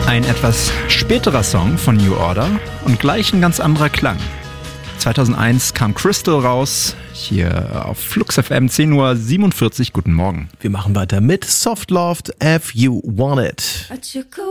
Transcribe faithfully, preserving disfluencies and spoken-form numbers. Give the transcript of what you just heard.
Ein etwas späterer Song von New Order und gleich ein ganz anderer Klang. zweitausendeins kam Crystal raus, hier auf Flux F M, zehn Uhr siebenundvierzig. Guten Morgen. Wir machen weiter mit Soft Loved If You Want It.